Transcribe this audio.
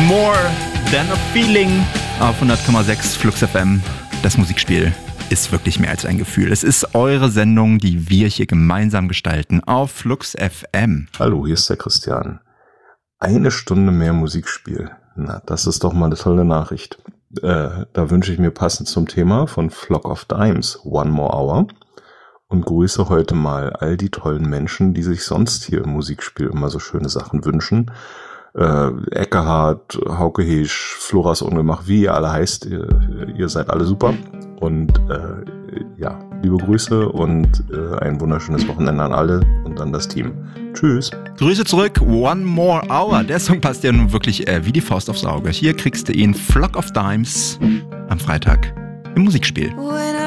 More Than a Feeling auf 100,6 Flux FM. Das Musikspiel ist wirklich mehr als ein Gefühl. Es ist eure Sendung, die wir hier gemeinsam gestalten auf Flux FM. Hallo, hier ist der Christian. 1 Stunde mehr Musikspiel. Na, das ist doch mal eine tolle Nachricht. Da wünsche ich mir passend zum Thema von Flock of Dimes One More Hour und grüße heute mal all die tollen Menschen, die sich sonst hier im Musikspiel immer so schöne Sachen wünschen. Eckehard, Hauke Heesch, Floras Ungemach, wie ihr alle heißt, ihr seid alle super und ja, liebe Grüße und ein wunderschönes Wochenende an alle und an das Team. Tschüss. Grüße zurück, One More Hour. Der Song passt ja nun wirklich wie die Faust aufs Auge. Hier kriegst du ihn, Flock of Dimes, am Freitag im Musikspiel.